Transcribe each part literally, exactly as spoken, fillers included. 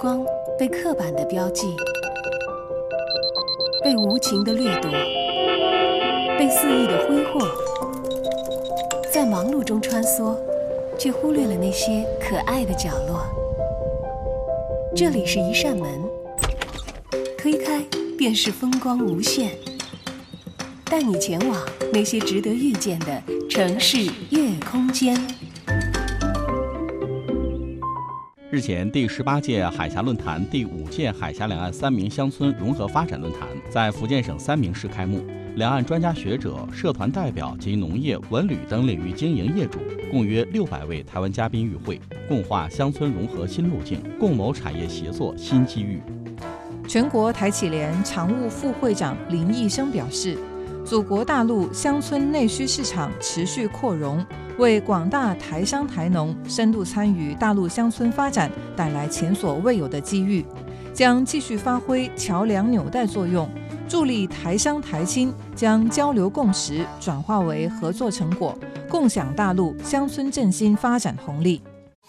光被刻板的标记，被无情的掠夺，被肆意的挥霍，在忙碌中穿梭，却忽略了那些可爱的角落。这里是一扇门，推开便是风光无限，带你前往那些值得遇见的城市夜空间。 日前，第十八届海峡论坛、第五届海峡两岸三明乡村融合发展论坛在福建省三明市开幕。两岸专家学者、社团代表及农业、文旅等领域经营业主共约六百位台湾嘉宾与会，共话乡村融合新路径，共谋产业协作新机遇。 全国台企联常务副会长林义生表示，祖国大陆乡村内需市场持续扩容，为广大台商台农深度参与大陆乡村发展带来前所未有的机遇，将继续发挥桥梁纽带作用，助力台商台青将交流共识转化为合作成果，共享大陆乡村振兴发展红利。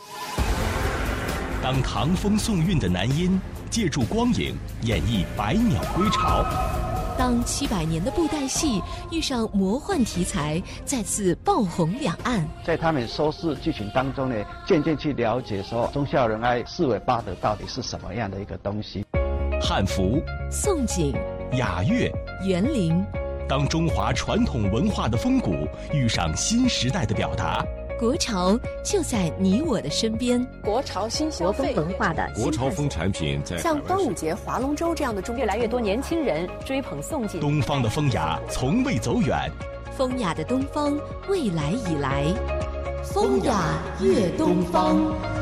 当唐风宋韵的男音借助光影演绎百鸟归巢， 当七百年的布袋戏遇上魔幻题材，再次爆红两岸。 在他们收视剧情当中呢，渐渐去了解说忠孝仁爱四维八德到底是什么样的一个东西。 汉服、 宋锦、 雅乐、 园林， 当中华传统文化的风骨遇上新时代的表达， 国潮就在你我的身边。 国潮新消费文化的国潮风产品在像端午节、划龙舟这样的中越来越多年轻人追捧宋锦。 东方的风雅从未走远， 风雅的东方未来已来，风雅越东方。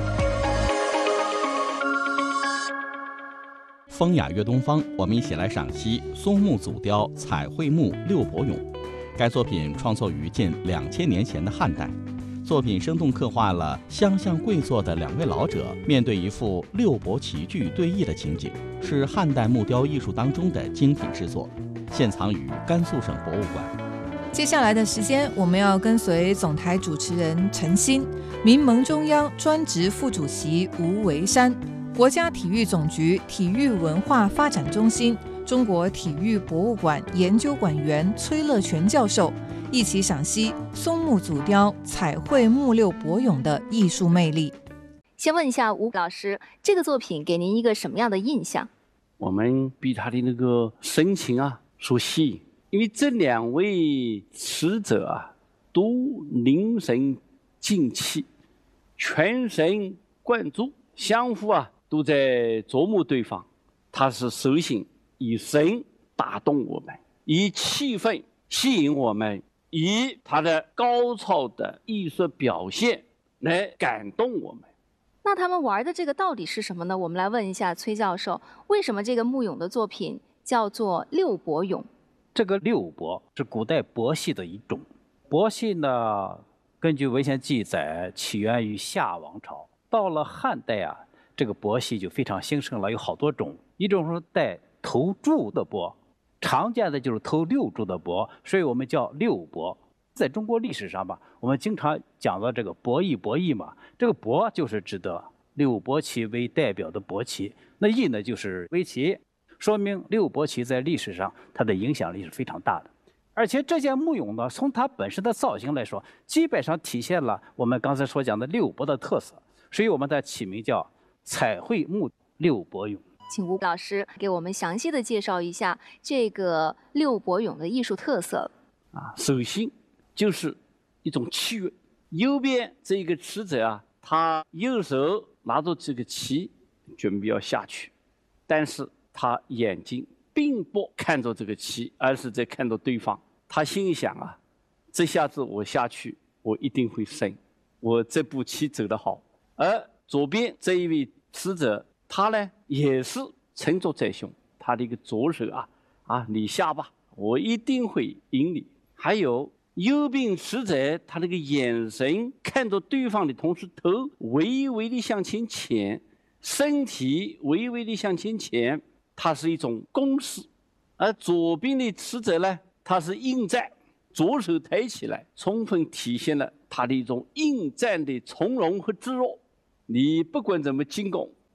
风雅越东方，我们一起来赏析松木组雕彩绘木六伯俑。该作品创作于近两千年前的汉代，作品生动刻画了相向跪坐的两位老者面对一副六帛齐聚对弈的情景，是汉代木雕艺术当中的精品之作，现藏于甘肃省博物馆。 接下来的时间，我们要跟随总台主持人陈鑫、民盟中央专职副主席吴维山、国家体育总局体育文化发展中心中国体育博物馆研究馆员崔乐全教授一起赏析松木组雕彩绘木六伯俑的艺术魅力。 先问一下吴老师，这个作品给您一个什么样的印象？ 我们被他的那个神情啊所吸引，因为这两位死者啊都凝神静气，全神贯注，相互啊都在琢磨对方。他是手心以神打动我们，以气氛吸引我们，以他的高超的艺术表现来感动我们。 那他们玩的这个到底是什么呢？我们来问一下崔教授，为什么这个木俑的作品叫做六伯俑？ 这个六伯是古代帛戏的一种，帛戏呢，根据文献记载，起源于夏王朝。到了汉代啊，这个帛戏就非常兴盛了，有好多种。一种是带头柱的帛，常见的就是头六柱的帛，所以我们叫六帛。在中国历史上吧，我们经常讲到这个博弈博弈嘛，这个博就是指的六伯旗为代表的国旗，那弈呢就是围棋，说明六伯旗在历史上它的影响力是非常大的。而且这件木俑呢，从它本身的造型来说，基本上体现了我们刚才所讲的六伯的特色，所以我们的起名叫彩绘木六伯俑。 请吴老师给我们详细的介绍一下这个六伯俑的艺术特色。 啊，首先就是一种气韵。右边这一个持者啊，他右手拿着这个旗，准备要下去，但是他眼睛并不看着这个旗，而是在看着对方。他心里想啊，这下子我下去，我一定会胜，我这步棋走得好。而左边这一位持者，他呢也是沉着在胸，他的一个左手啊啊，你下吧，我一定会赢你。还有右边持者，他那个眼神看着对方的同时，头微微的向前倾，身体微微的向前倾，它是一种攻势。而左边的持者呢，他是应战，左手抬起来，充分体现了他的一种应战的从容和自若。你不管怎么进攻，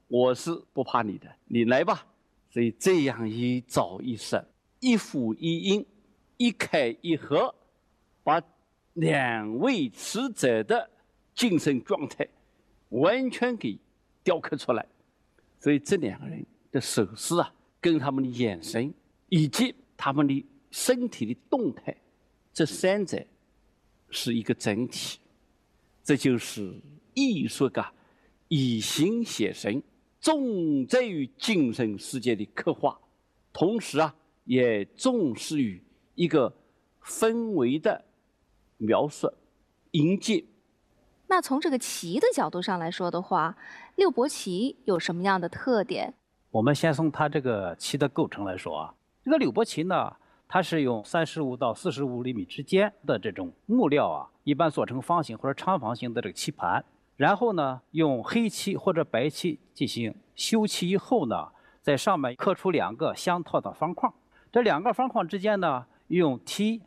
我是不怕你的，你来吧。所以这样一招一式，一呼一应，一开一合，把两位持者的精神状态完全给雕刻出来。所以这两个人的手势啊，跟他们的眼神以及他们的身体的动态，这三者是一个整体。这就是艺术家以形写神，重在于精神世界的刻画，同时啊，也重视于一个氛围的描述、营建。 那从这个旗的角度上来说的话，六博旗有什么样的特点？ 我们先从它这个旗的构成来说啊，这个六博旗呢，它是用三十五到四十五厘米之间的这种木料啊，一般做成方形或者长方形的这个旗盘，然后呢，用黑漆或者白漆进行修漆以后呢，在上面刻出两个相套的方框，这两个方框之间呢，用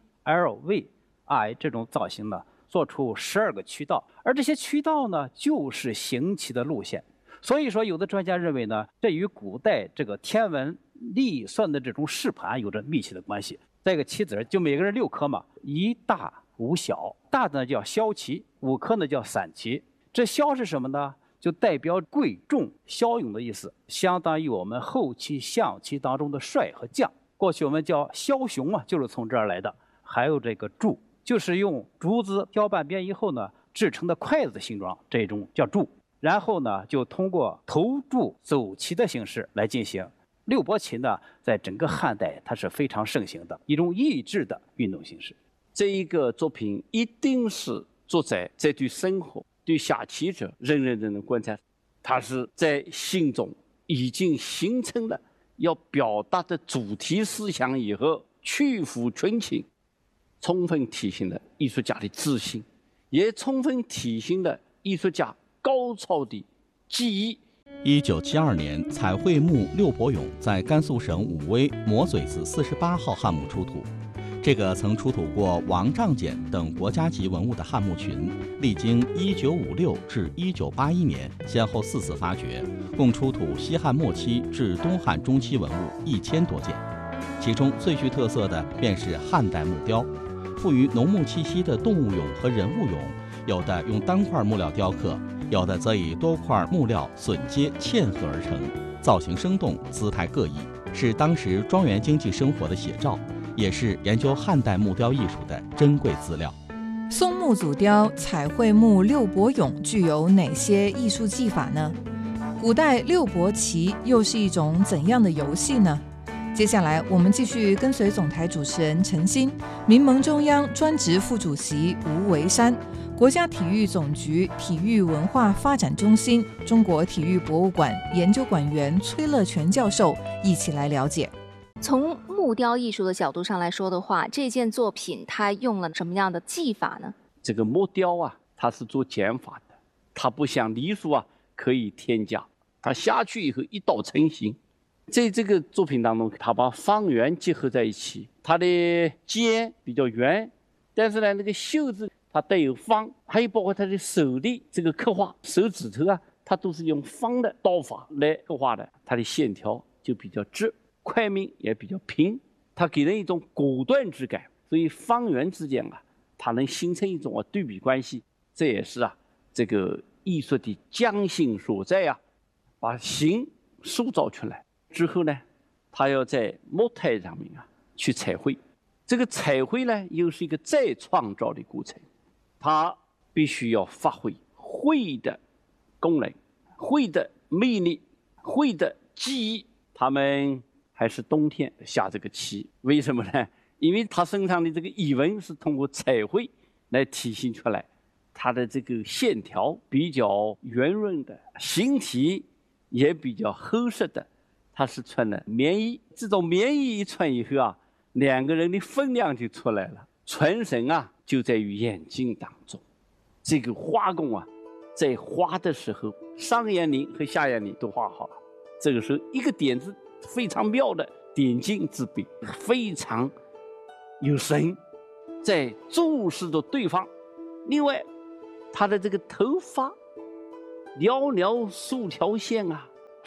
T、L、V、I 这种造型呢，做出十二个渠道，而这些渠道呢，就是行旗的路线。所以说，有的专家认为呢，这与古代这个天文历算的这种试盘有着密切的关系。再一个棋子，就每个人六颗嘛，一大五小，大的呢叫骁棋，五颗呢叫散棋。这骁是什么呢？就代表贵重、骁勇的意思，相当于我们后期象棋当中的帅和将。过去我们叫枭雄嘛，就是从这儿来的。还有这个柱，就是用竹子挑半边以后呢，制成的筷子形状，这种叫柱。然后呢，就通过投柱走棋的形式来进行。六博棋呢，在整个汉代它是非常盛行的一种益智的运动形式。 这一个作品一定是作者在对生活、对下棋者认认真真观察，他是在心中已经形成了要表达的主题思想以后，去腐群情，充分体现了艺术家的自信，也充分体现了艺术家高超的技艺。 一九七二年，彩绘墓六伯俑在甘肃省武威磨嘴子四十八号汉墓出土。这个曾出土过王丈简等国家级文物的汉墓群，历经一九五六至一九八一年先后四次发掘，共出土西汉末期至东汉中期文物一千多件。其中最具特色的便是汉代木雕，富于农牧气息的动物俑和人物俑，有的用单块木料雕刻，有的则以多块木料榫接嵌合而成，造型生动，姿态各异，是当时庄园经济生活的写照，也是研究汉代木雕艺术的珍贵资料。 松木组雕彩绘墓六伯俑具有哪些艺术技法呢？古代六伯棋又是一种怎样的游戏呢？接下来我们继续跟随总台主持人陈鑫、民盟中央专职副主席吴维山、国家体育总局体育文化发展中心中国体育博物馆研究馆员崔乐全教授一起来了解。 从木雕艺术的角度上来说的话，这件作品它用了什么样的技法呢？ 这个木雕啊，它是做减法的，它不像泥塑啊可以添加，它下去以后一刀成型。在这个作品当中，它把方圆结合在一起，它的尖比较圆，但是呢，那个袖子它带有方，还有包括它的手的这个刻画，手指头啊，它都是用方的刀法来刻画的，它的线条就比较直，块面也比较平，它给人一种果断之感，所以方圆之间啊，它能形成一种啊对比关系，这也是啊这个艺术的匠心所在啊，把形塑造出来。之后呢，他要在木台上面啊去彩绘，这个彩绘呢又是一个再创造的过程，他必须要发挥绘的功能、绘的魅力、绘的技艺。他们还是冬天下这个棋，为什么呢？因为他身上的这个衣纹是通过彩绘来体现出来，他的这个线条比较圆润的，形体也比较厚实的。他是穿的棉衣，这种棉衣一穿以后啊，两个人的分量就出来了。传神啊，就在于眼睛当中。这个画工啊，在画的时候，上眼翎和下眼翎都画好了。这个时候，一个点子非常妙的点睛之笔，非常有神，在注视着对方。另外，他的这个头发寥寥数条线啊。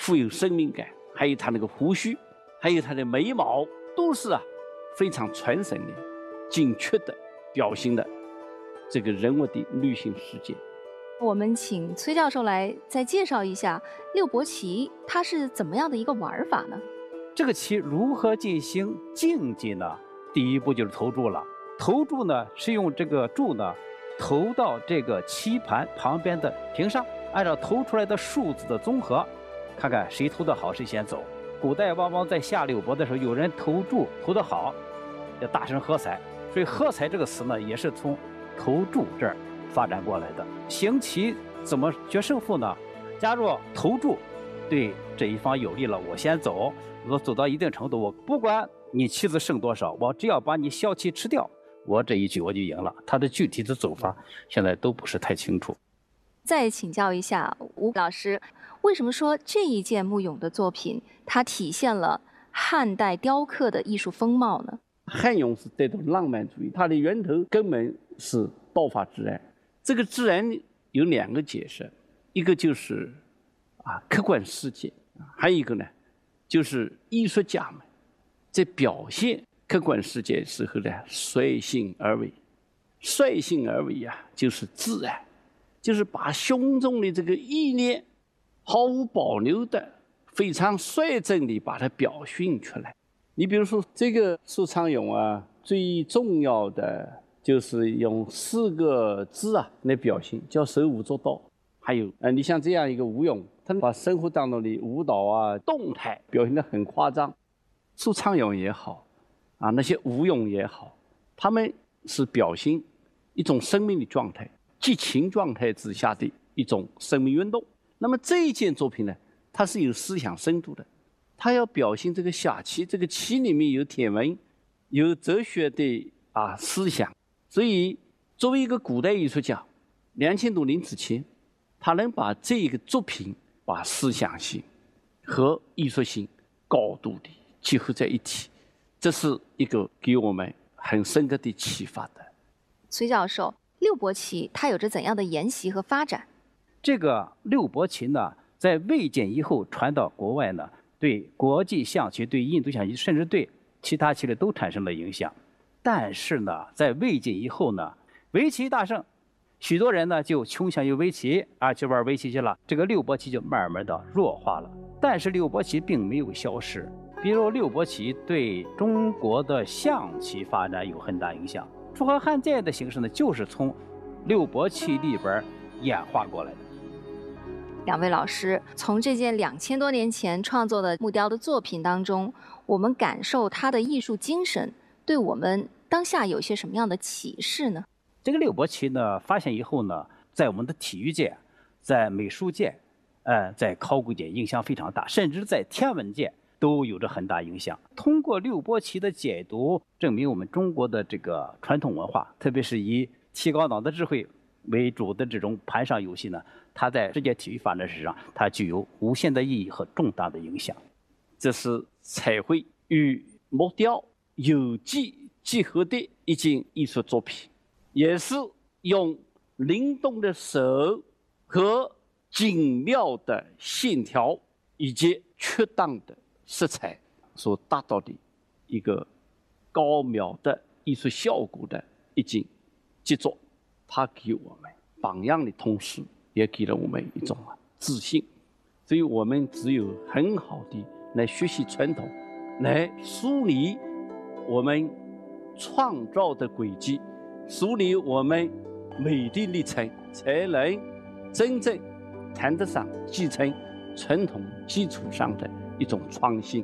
富有生命感，还有他那个胡须，还有他的眉毛，都是啊非常传神的、精确的表现的这个人物的女性世界。 我们请崔教授来再介绍一下六博棋，它是怎么样的一个玩法呢？ 这个棋如何进行竞技呢？第一步就是投注了。投注呢是用这个注呢投到这个棋盘旁边的屏上，按照投出来的数字的综合，看看谁投得好谁先走。古代往往在下六博的时候，有人投注投得好，要大声喝彩，所以喝彩这个词呢也是从投注这儿发展过来的。行棋怎么决胜负呢？假如投注对这一方有利了，我先走，我走到一定程度，我不管你棋子剩多少，我只要把你小棋吃掉，我这一局我就赢了。它的具体的走法现在都不是太清楚。 再请教一下吴老师，为什么说这一件穆永的作品它体现了汉代雕刻的艺术风貌呢？ 汉俑是带动浪漫主义，它的源头根本是道法自然。这个自然有两个解释，一个就是啊客观世界，还有一个呢就是艺术家们在表现客观世界时候呢率性而为。率性而为啊，就是自然，就是把胸中的这个意念毫无保留的、非常率真的把它表现出来。你比如说这个苏昌俑啊，最重要的就是用四个字啊来表现，叫手舞足蹈。还有呃，你像这样一个吴俑，他把生活当中的舞蹈啊、动态表现得很夸张。苏昌俑也好，啊那些吴俑也好，他们是表现一种生命的状态，激情状态之下的一种生命运动。那么这一件作品呢，它是有思想深度的，它要表现这个下棋，这个棋里面有天文，有哲学的啊思想。所以作为一个古代艺术家，两千多年之前，他能把这个作品把思想性和艺术性高度的结合在一起，这是一个给我们很深刻的启发的。 崔教授，六博棋它有着怎样的沿袭和发展？ 这个六博棋呢，在魏晋以后传到国外呢，对国际象棋、对印度象棋，甚至对其他棋类都产生了影响。但是呢，在魏晋以后呢，围棋大盛，许多人呢就倾向于围棋啊，去玩围棋去了。这个六博棋就慢慢的弱化了。但是六博棋并没有消失，比如六博棋对中国的象棋发展有很大影响。楚河汉界的形式呢，就是从六博棋里边演化过来的。 两位老师，从这件两千多年前创作的木雕的作品当中，我们感受它的艺术精神，对我们当下有些什么样的启示呢？ 这个六博棋呢，发现以后呢，在我们的体育界、在美术界、呃，在考古界影响非常大，甚至在天文界都有着很大影响。通过六博棋的解读，证明我们中国的这个传统文化，特别是以提高脑的智慧为主的这种盘上游戏呢，它在世界体育发展史上，它具有无限的意义和重大的影响。 这是彩绘与木雕有机结合的一件艺术作品，也是用灵动的手和精妙的线条以及恰当的色彩所达到的一个高妙的艺术效果的一件杰作。它给我们榜样的同时，也给了我们一种自信。所以我们只有很好的来学习传统，来梳理我们创造的轨迹，梳理我们美的历程，才能真正谈得上继承传统基础上的一种创新。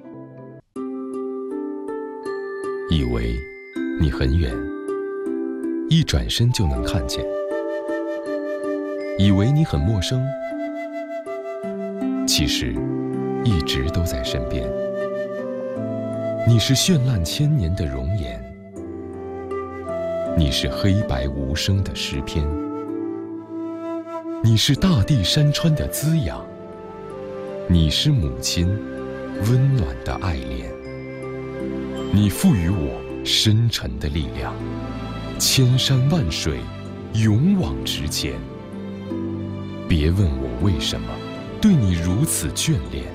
以为你很远，一转身就能看见；以为你很陌生，其实一直都在身边。你是绚烂千年的容颜，你是黑白无声的诗篇，你是大地山川的滋养，你是母亲温暖的爱恋。你赋予我深沉的力量，千山万水勇往直前。别问我为什么对你如此眷恋，